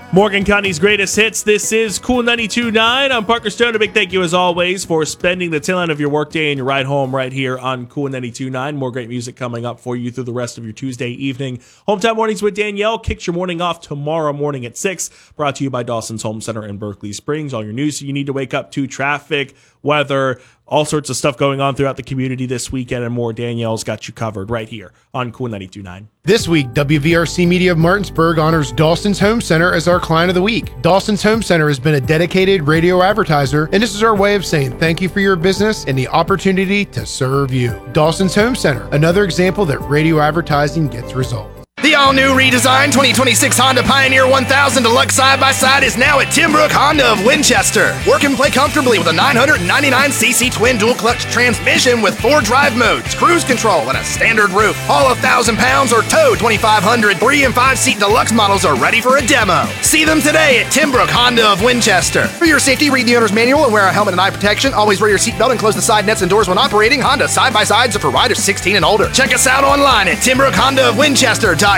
Morgan County's greatest hits. This is Cool 92.9. I'm Parker Stone. A big thank you, as always, for spending the tail end of your workday and your ride home right here on Cool 92.9. More great music coming up for you through the rest of your Tuesday evening. Hometown Mornings with Danielle kicks your morning off tomorrow morning at 6. Brought to you by Dawson's Home Center in Berkeley Springs. All your news you need to wake up to, traffic, weather, all sorts of stuff going on throughout the community this weekend and more. Danielle's got you covered right here on Cool 92.9. This week, WVRC Media of Martinsburg honors Dawson's Home Center as our client of the week. Dawson's Home Center has been a dedicated radio advertiser, and this is our way of saying thank you for your business and the opportunity to serve you. Dawson's Home Center, another example that radio advertising gets results. The all-new redesigned 2026 Honda Pioneer 1000 Deluxe Side-by-Side is now at Timbrook Honda of Winchester. Work and play comfortably with a 999cc twin dual-clutch transmission with 4 drive modes, cruise control, and a standard roof. Haul 1,000 pounds or tow 2,500 3- and 5-seat deluxe models are ready for a demo. See them today at Timbrook Honda of Winchester. For your safety, read the owner's manual and wear a helmet and eye protection. Always wear your seatbelt and close the side nets and doors when operating. Honda Side-by-Sides are for riders 16 and older. Check us out online at TimbrookHondaofWinchester.com.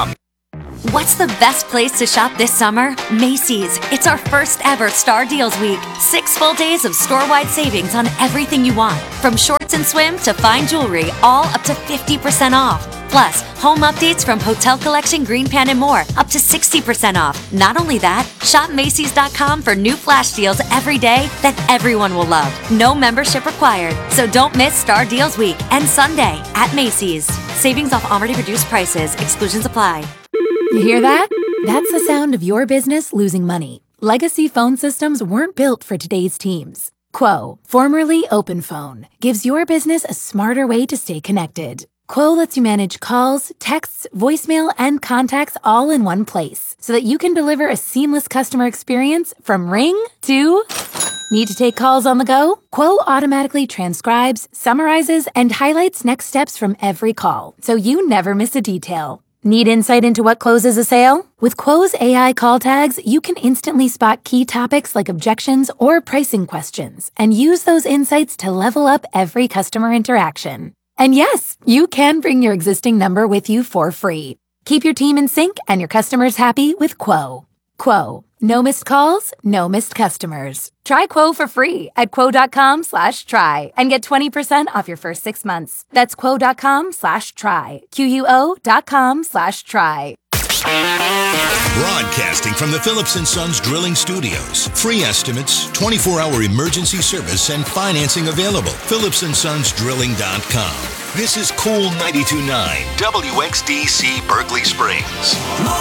What's the best place to shop this summer? Macy's. It's our first ever Star Deals Week. 6 full days of store-wide savings on everything you want. From shorts and swim to fine jewelry, all up to 50% off. Plus, home updates from Hotel Collection, Green Pan, and more, up to 60% off. Not only that, shop Macy's.com for new flash deals every day that everyone will love. No membership required. So don't miss Star Deals Week and Sunday at Macy's. Savings off already reduced prices. Exclusions apply. You hear that? That's the sound of your business losing money. Legacy phone systems weren't built for today's teams. Quo, formerly OpenPhone, gives your business a smarter way to stay connected. Quo lets you manage calls, texts, voicemail, and contacts all in one place so that you can deliver a seamless customer experience from ring to... Need to take calls on the go? Quo automatically transcribes, summarizes, and highlights next steps from every call, so you never miss a detail. Need insight into what closes a sale? With Quo's AI call tags, you can instantly spot key topics like objections or pricing questions and use those insights to level up every customer interaction. And yes, you can bring your existing number with you for free. Keep your team in sync and your customers happy with Quo. Quo. No missed calls, no missed customers. Try Quo for free at quo.com/try and get 20% off your first 6 months. That's quo.com/try. QUO.com/try. Broadcasting from the Phillips & Sons Drilling Studios. Free estimates, 24-hour emergency service, and financing available. PhillipsandSonsDrilling.com. This is Cool 92.9 WXDC Berkeley Springs.